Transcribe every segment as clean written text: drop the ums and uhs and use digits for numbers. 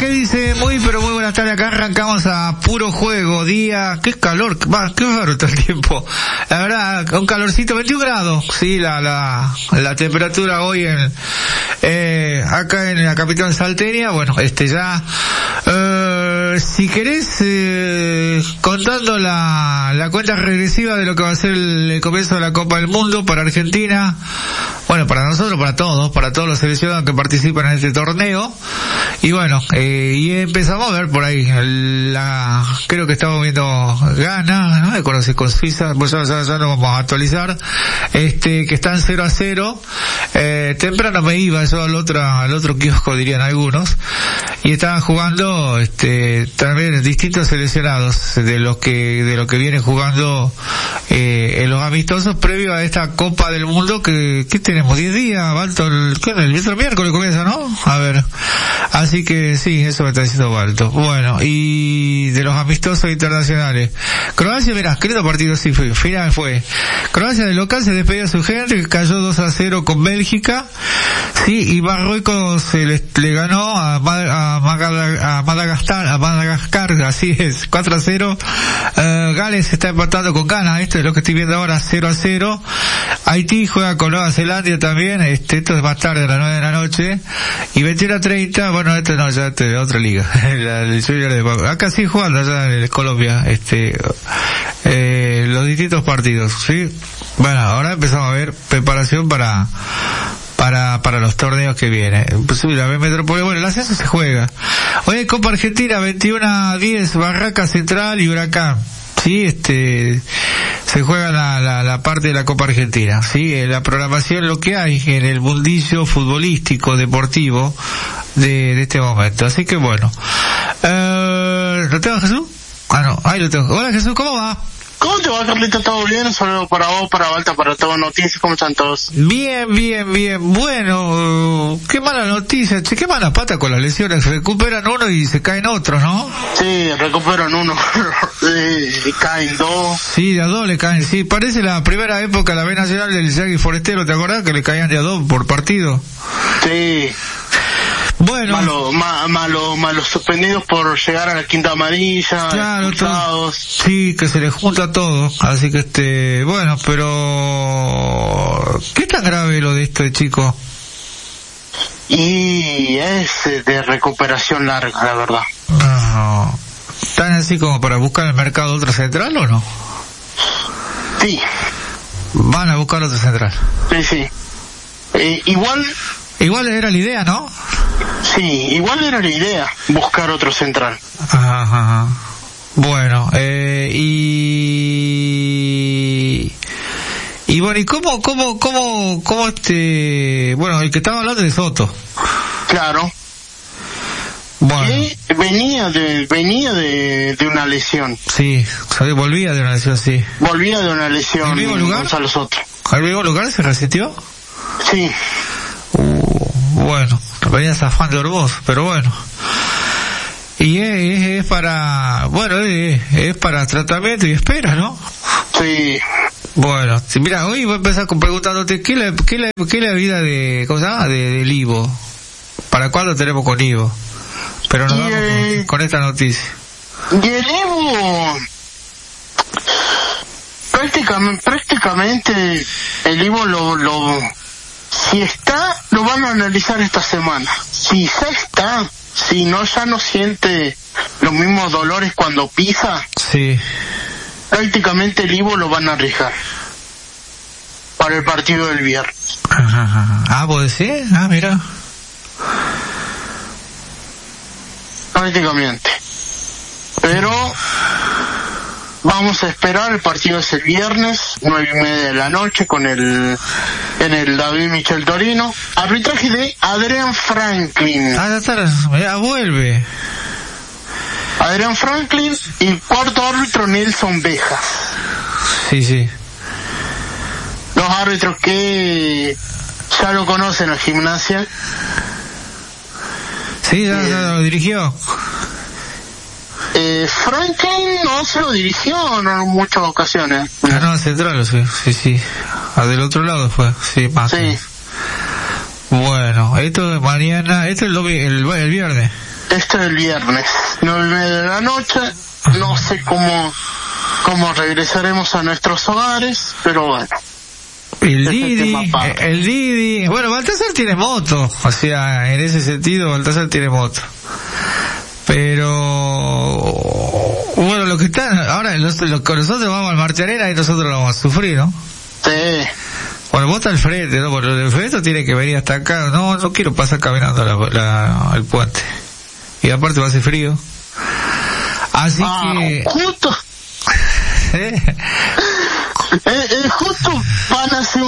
¿qué dice? Muy pero muy buenas tardes, acá arrancamos a puro juego, día, qué calor, qué raro todo el tiempo, la verdad, un calorcito, 21 grados, sí, la temperatura hoy acá en la capital salteña, bueno, ya, si querés, contando la cuenta regresiva de lo que va a ser el comienzo de la Copa del Mundo para Argentina, bueno, para nosotros, para todos los seleccionados que participan en este torneo, y bueno, y empezamos a ver por ahí, creo que estamos viendo Ghana, ¿no? Con Suiza, pues ya lo vamos a actualizar, que están 0-0, temprano me iba yo al otro kiosco, dirían algunos, y estaban jugando, también distintos seleccionados de lo que vienen jugando, en los amistosos previo a esta Copa del Mundo que tenemos 10 días, Balto, el miércoles comienza, ¿no? A ver, así que sí, eso me está diciendo Balto. Bueno, y de los amistosos internacionales, Croacia, mirá, qué lindo partido, sí, final fue. Croacia de local se despedió a su gente, que cayó 2-0 con Bélgica, sí, y Marruecos le ganó a Madagascar, así es, 4-0. Gales está empatando con Ghana, esto es lo que estoy viendo ahora, 0-0. Haití juega con Nueva Zelanda también, esto es más tarde, a las 9 de la noche, y 21-30, bueno, esto no, ya de otra liga, acá sí jugando allá en Colombia, los distintos partidos, sí. Bueno, ahora empezamos a ver preparación para los torneos que vienen. Pues la B Metrópoli, bueno, el ascenso se juega. Hoy en Copa Argentina, 21-10, Barraca Central y Huracán. Sí, se juega la parte de la Copa Argentina, sí, la programación, lo que hay en el mundillo futbolístico, deportivo de este momento. Así que bueno, ¿lo tengo, Jesús? No, ahí lo tengo. Hola, Jesús, ¿cómo va? ¿Cómo te va, Carlito? ¿Todo bien? Solo para vos, para Balta, para todas noticias, ¿cómo están todos? Bien. Bueno, qué mala noticia, qué mala pata con las lesiones. Recuperan uno y se caen otros, ¿no? Sí, recuperan uno, caen dos. Sí, de a dos le caen, sí. Parece la primera época, la B Nacional del Yagui Forestero, ¿te acordás? Que le caían de a dos por partido. Sí. Bueno, malos suspendidos por llegar a la quinta amarilla, claro, expulsados. Sí, que se les junta todo, así que bueno, pero ¿qué tan grave lo de esto, chico? Y es de recuperación larga, la verdad. No. ¿Están así como para buscar el mercado ultra central o no? Sí. Van a buscar otro central. Sí. Igual era la idea, ¿no? Sí, igual era la idea, buscar otro central. Ajá. Bueno, y bueno, ¿y cómo bueno, el que estaba hablando de Soto? Claro. Bueno. Que venía de una lesión. Sí, volvía de una lesión, sí. Volvía de una lesión. ¿Al mismo lugar? Gonzalo Soto. ¿Al mismo lugar se resintió? Sí. Bueno, venía zafando hermoso, pero bueno. Y es para, bueno, es para tratamiento y espera, ¿no? Sí. Bueno, mira, hoy voy a empezar preguntándote ¿qué es la vida de, ¿cómo se llama? Del Ivo. ¿Para cuándo tenemos con Ivo? Pero nos vamos con esta noticia. Y el Ivo, prácticamente el Ivo si está, lo van a analizar esta semana. Si ya está, si no, ya no siente los mismos dolores cuando pisa. Sí. Prácticamente el Ivo lo van a arriesgar para el partido del viernes. Ajá. ¿Vos decís? Mira. Prácticamente. Pero vamos a esperar, el partido es el viernes, 9:30 de la noche, en el David Michel Torino. Arbitraje de Adrián Franklin. Ya vuelve. Adrián Franklin y cuarto árbitro Nelson Bejas. Sí. Los árbitros que ya lo conocen a Gimnasia. Sí, ya lo dirigió. Franklin no se lo dirigió en muchas ocasiones. No, central, sí. Del otro lado fue, sí, más. Sí. Bueno, esto de mañana, esto es el viernes. Este es el viernes, 9:30 de la noche. No sé cómo regresaremos a nuestros hogares, pero bueno. El Didi, bueno, Baltasar tiene moto, o sea, en ese sentido Baltasar tiene moto. Pero, bueno, lo que está, ahora con nosotros vamos al Martianera y nosotros lo vamos a sufrir, ¿no? Sí. Bueno, vos estás al frente, ¿no? Porque el frente tiene que venir hasta acá. No quiero pasar caminando el puente. Y aparte va a ser frío. Así que... Justo. Justo van a hacer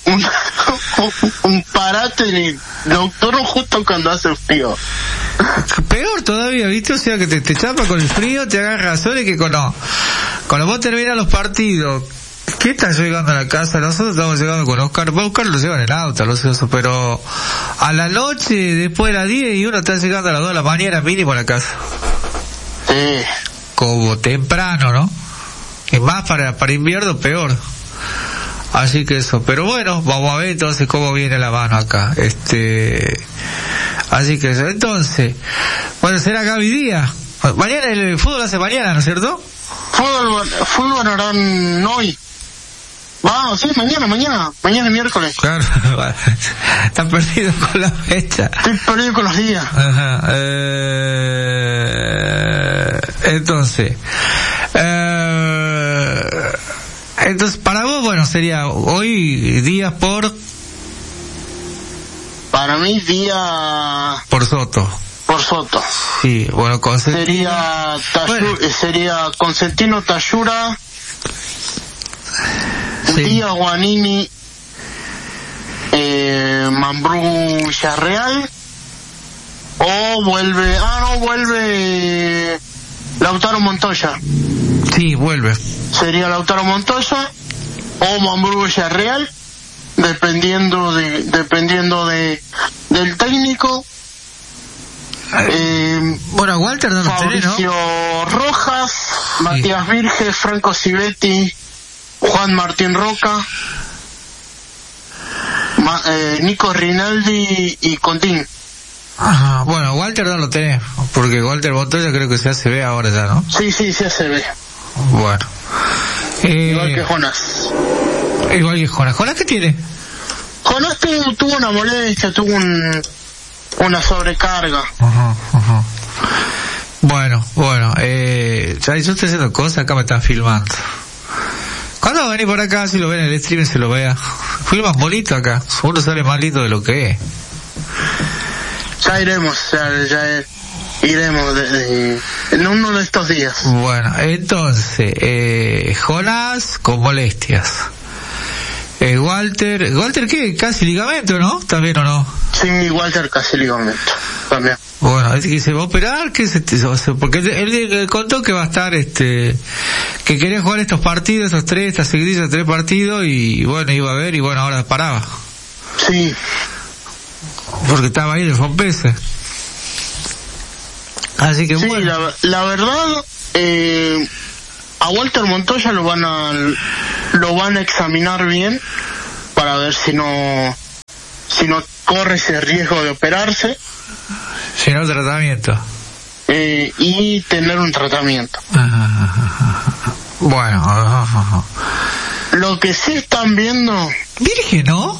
un parate nocturno justo cuando hace frío. Peor todavía, ¿viste? O sea, que te chapa con el frío, te agarra razones que cuando vos terminas los partidos, ¿qué estás llegando a la casa? Nosotros estamos llegando con Oscar. Oscar lo lleva en el auto, pero a la noche, después de las 10, y uno está llegando a las 2 de la mañana mínimo a la casa. Sí. Como temprano, ¿no? Y más para invierno peor. Así que eso, pero bueno, vamos a ver entonces cómo viene la mano acá. Así que eso, entonces, bueno, será Gaby Díaz. Mañana el fútbol hace mañana, ¿no es cierto? Fútbol harán hoy. Sí, mañana es miércoles. Claro, están perdidos con la fecha. Estoy perdido con los días. Ajá. Entonces, para vos, bueno, sería hoy Díaz para mí Díaz por Soto. Sí, bueno, sería Consentino Tayura, sí. Díaz Guanini, Mambrú Villarreal, o vuelve Lautaro Montoya. Sí, vuelve. Sería Lautaro Montoya o Mambrú Villarreal, dependiendo del técnico. Bueno, Walter no lo tiene, ¿no? Fabricio Rojas, sí. Matías Virge, Franco Civetti, Juan Martín Roca, Nico Rinaldi y Contín. Ajá, bueno, Walter no lo tenés, porque Walter Montoya creo que se hace B ahora ya, ¿no? Sí, se hace B. Bueno. Igual que Jonas. ¿Jonas qué tiene? Jonas tuvo una molestia, tuvo una sobrecarga. Ajá. Bueno, ya yo estoy haciendo cosas, acá me están filmando. ¿Cuándo va a venir por acá? Si lo ven en el stream se lo vea. Fui más bonito acá, uno sale más lindo de lo que es. Ya iremos en uno de estos días. Bueno, entonces, Jonas con molestias. Walter, ¿qué? Casi ligamento, ¿no? ¿También o no? Sí, Walter casi ligamento, también. Bueno, es que se va a operar, porque él contó que va a estar, que quería jugar estos partidos, estas seguidillas, 3 partidos, y bueno, iba a ver, y bueno, ahora paraba. Sí. Porque estaba ahí de Fompese. Así que sí, bueno. La verdad, a Walter Montoya lo van a examinar bien para ver si no corre ese riesgo de operarse. Sin un tratamiento. Y tener un tratamiento. Bueno. Lo que sí están viendo... Virgen, ¿no?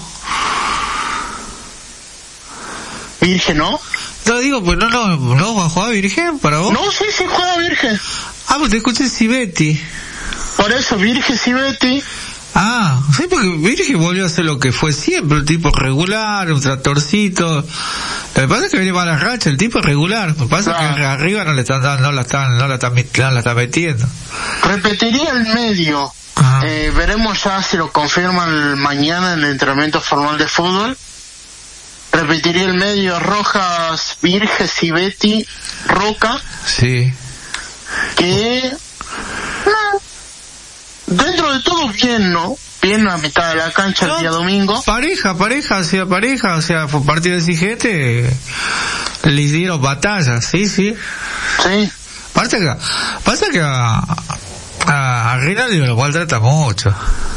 ¿Virgen, no? No, digo, pues no va a jugar Virgen para vos. No, sí juega Virgen. Pues te escuché Civetti. Por eso, Virgen Civetti. Sí, porque Virgen volvió a hacer lo que fue siempre, un tipo regular, un tractorcito. Lo que pasa es que viene mala racha, el tipo es regular. Lo que pasa es que arriba no la está metiendo. Repetiría el medio. Veremos ya si lo confirman mañana en el entrenamiento formal de fútbol. Repetiría el medio: Rojas, Virge, Civetti, Roca. Sí. Que dentro de todo bien, ¿no? Bien a mitad de la cancha el día domingo. Pareja, o sea, fue partido exigente, les dieron batallas, sí. Sí. Pasa que a Rinaldi me lo maltrata mucho.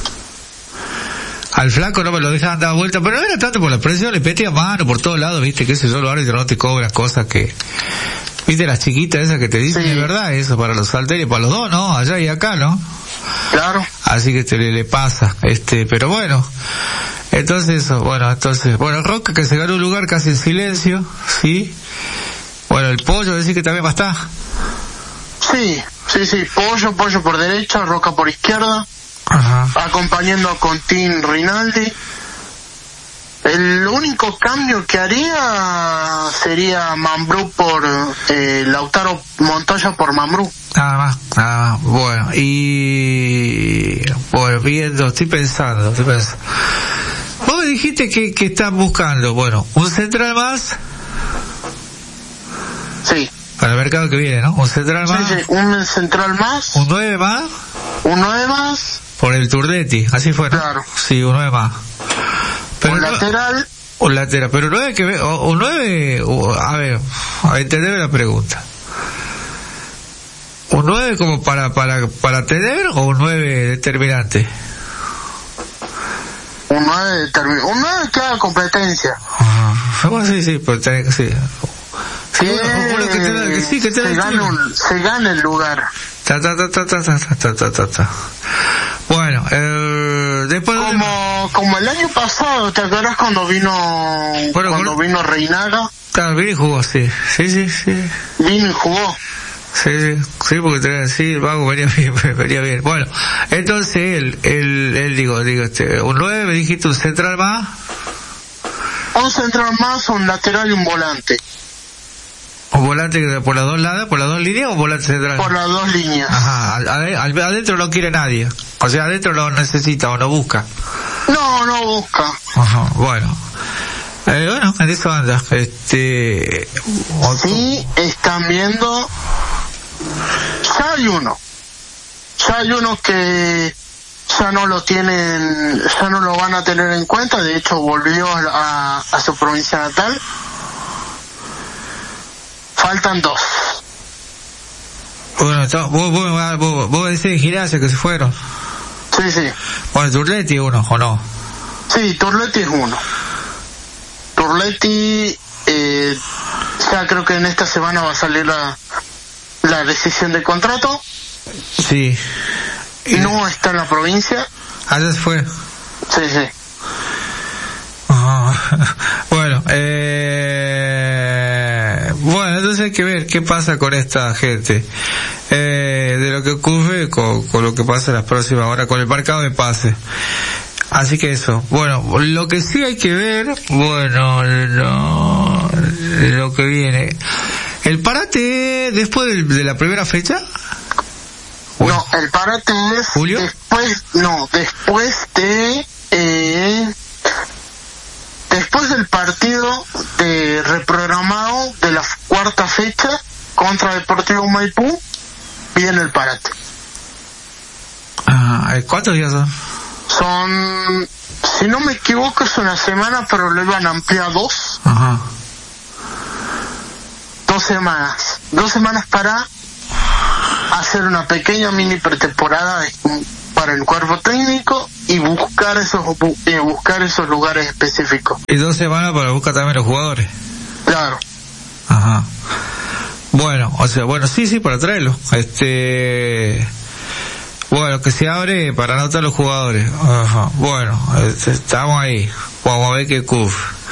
Al flaco no me lo dejaban dar vuelta, pero no era tanto por la presión, le metía mano por todos lados, viste, qué sé yo, los árbitros no te cobran cosas que viste las chiquitas esas que te dicen, Sí. es verdad eso, para los halteres, para los dos, ¿no? Allá y acá, ¿no? Claro. Así que le pasa, pero bueno. Entonces, Roca que se ganó un lugar casi en silencio, ¿sí? Bueno, el Pollo, decir que también va a estar. Sí. Pollo por derecha, Roca por izquierda. Ajá. Acompañando a Contín Rinaldi. El único cambio que haría sería Mambrú por Lautaro Montoya por Mambrú. Nada más. Bueno, viendo, estoy pensando. Vos me dijiste que están buscando, un central más. Sí. Para el mercado que viene, ¿no? Un central más. Sí, un central más. Un 9 más. Un 9 más. Por el Turdetti, así fue, ¿no? Claro. Sí, un 9 más. Pero un lateral. Un lateral, pero 9 que ve, un 9, a ver, entender la pregunta. ¿Un 9 como para tener o un 9 determinante? Un 9 determinante. Un 9 que haga competencia. Bueno, sí, pues sí. Se gana el lugar. Bueno, después como el año pasado, ¿te acuerdas cuando vino Reinaga? Claro, vino y jugó, sí. Vino y jugó. Sí, porque te voy a decir, Vago venía bien. Bueno, entonces él digo, un 9, me dijiste un central más. Un central más, un lateral y un volante. ¿Un volante por las dos lados, por las dos líneas o un volante central? Por las dos líneas. Ajá, adentro no quiere nadie. O sea, adentro lo necesita o no busca. No busca. Ajá, bueno, en eso anda. Sí, están viendo. Ya hay uno que ya no lo van a tener en cuenta. De hecho, volvió a su provincia natal. Faltan 2. Bueno, vos decís en Gimnasia que se fueron. Sí. Bueno, Turletti uno, ¿o no? Sí, Turletti es uno. Turletti, ya creo que en esta semana va a salir la rescisión de contrato. Sí. No está en la provincia. ¿Allá se fue? Sí. Bueno, entonces hay que ver qué pasa con esta gente, de lo que ocurre con lo que pasa en las próximas horas con el mercado de pase. Así que eso. Bueno, lo que sí hay que ver, lo que viene, el parate después de la primera fecha. No, el parate es ¿Julio? Después del partido reprogramado de la cuarta fecha contra Deportivo Maipú, viene el parate. ¿Cuántos días son? Son, si no me equivoco, es una semana, pero lo iban a ampliar 2. Ajá. 2 semanas. 2 semanas para hacer una pequeña mini pretemporada para el cuerpo técnico y buscar esos lugares específicos. Y 2 semanas para buscar también los jugadores. Claro. Ajá. Bueno, sí, para traerlo. Bueno, que se abre para anotar los jugadores. Ajá. Bueno, estamos ahí. Vamos a ver qué cuf.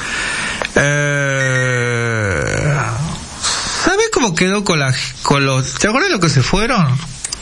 ¿Sabes cómo quedó con los... ¿Te acuerdas de lo que se fueron?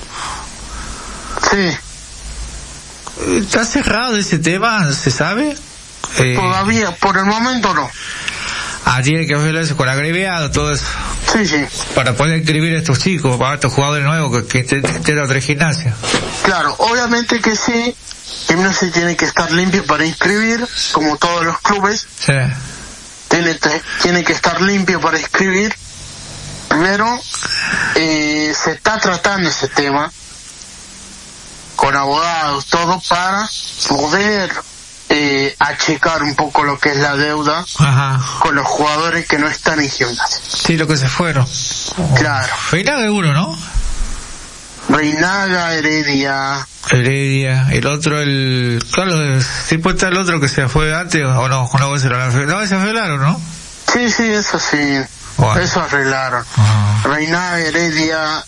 Sí. ¿Está cerrado ese tema? ¿Se sabe? Todavía, por el momento no. Tiene que ver eso con agreviado, todo eso. Sí. Para poder inscribir a estos chicos, para estos jugadores nuevos que tienen otra gimnasia. Claro, obviamente que sí. Gimnasia tiene que estar limpio para inscribir, como todos los clubes. Sí. Tiene que estar limpio para inscribir. Pero se está tratando ese tema con abogados, todo para poder achicar un poco lo que es la deuda. Ajá. Con los jugadores que no están en Gimnasia. Sí, lo que se fueron. Claro. Reinaga uno, ¿no? Reinaga, Heredia. El otro, claro, sí puede estar el otro que se fue antes, o no ese fue largo, ¿no? Sí, eso sí. Bueno. Eso arreglaron. Reina Heredia,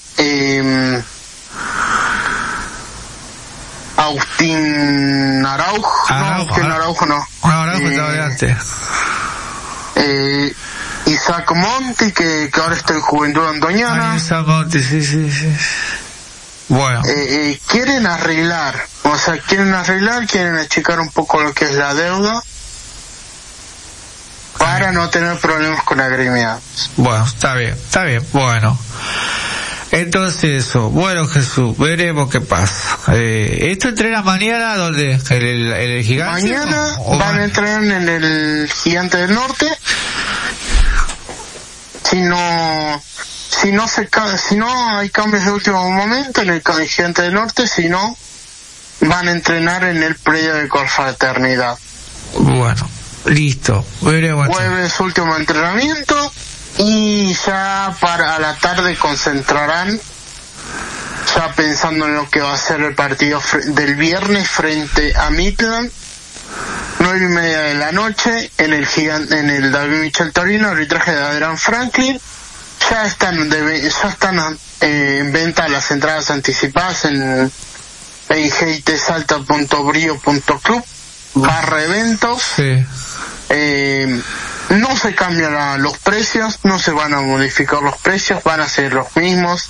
Agustín Araujo. Araujo no. Araujo estaba de antes. Isaac Monti, que ahora está en Juventud Antoñana. Isaac Monti, sí. Bueno. Quieren arreglar, quieren achicar un poco lo que es la deuda para no tener problemas con agremiados. Bueno, está bien, bueno. Entonces eso, bueno Jesús, veremos qué pasa. ¿Esto entrena mañana donde? ¿El Gigante? Mañana van a entrenar en el Gigante del Norte. Si no hay cambios de último momento en el Gigante del Norte, si no, van a entrenar en el predio de Confraternidad. Bueno, listo. Jueves último entrenamiento y ya para la tarde concentrarán, ya pensando en lo que va a ser el partido del viernes frente a Midland. 9:30 de la noche en el David Michel Torino, arbitraje de Adrián Franklin. Ya están en venta las entradas anticipadas en gitsalta.brio.club/eventos. Sí. No se cambian los precios, no se van a modificar los precios, van a ser los mismos.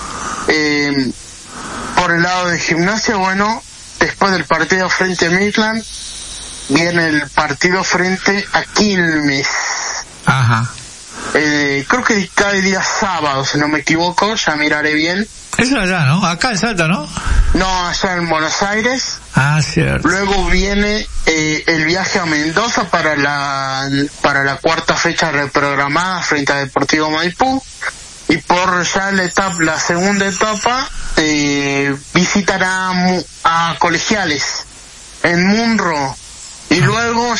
Por el lado de Gimnasia, bueno, después del partido frente a Midland viene el partido frente a Quilmes. Ajá. Creo que cae día sábado, si no me equivoco, ya miraré bien. Eso allá, ¿no? Acá en Salta, ¿no? No, allá en Buenos Aires. Ah, cierto. Luego viene el viaje a Mendoza para la cuarta fecha reprogramada frente a Deportivo Maipú. Y por ya la segunda etapa visitará a Colegiales en Munro. Y luego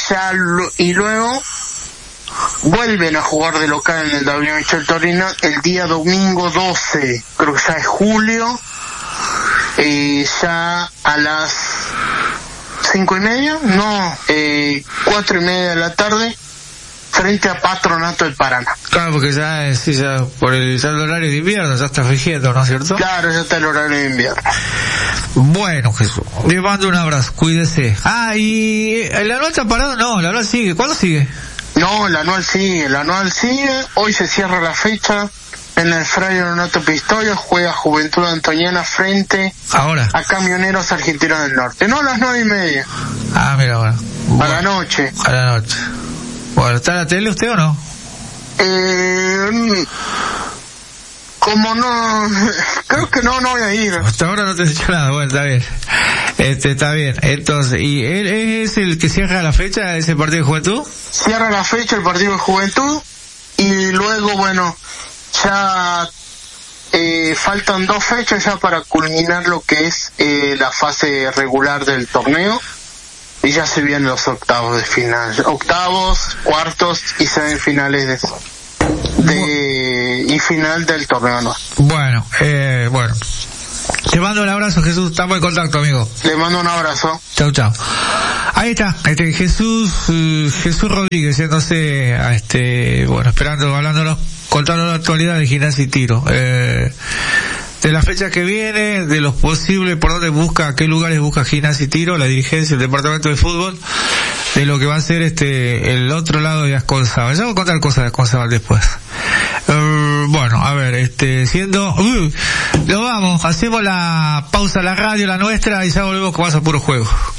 vuelven a jugar de local en el David Michel Torino el día domingo 12, creo que ya es julio, ya a las 4:30 de la tarde, frente a Patronato del Paraná. Claro, porque ya por el horario de invierno ya está rigiendo, ¿no es cierto? Claro, ya está el horario de invierno. Bueno, Jesús, le mando un abrazo, cuídese. Y el anual está parado, no, el anual sigue, ¿cuándo sigue? No, el anual sigue, hoy se cierra la fecha en el Fray Renato Pistoia, juega Juventud Antoñana frente a Camioneros Argentinos del Norte. No, a las 9:30. Ah, mira, bueno. A la noche. Bueno, ¿está en la tele usted o no? Como no, creo que no voy a ir. Hasta ahora no te he dicho nada, bueno, está bien. Está bien. Entonces, ¿y él es el que cierra la fecha, ese partido de Juventud? Cierra la fecha el partido de Juventud y luego, bueno, ya faltan 2 fechas ya para culminar lo que es la fase regular del torneo y ya se vienen los octavos de final, cuartos y semifinales y final del torneo, ¿no? Bueno. Te mando un abrazo, Jesús, estamos en contacto, amigo. Le mando un abrazo. Chau. Ahí está, Jesús Rodríguez, entonces, contando la actualidad de Gimnasia y Tiro. De la fecha que viene, de los posibles, qué lugares busca Gimnasia y Tiro, la dirigencia, el departamento de fútbol, de lo que va a ser el otro lado de Asconzábal. Ya voy a contar cosas de Asconzábal después. Bueno, a ver, nos vamos, hacemos la pausa, la radio, la nuestra, y ya volvemos con más a Puro Juego.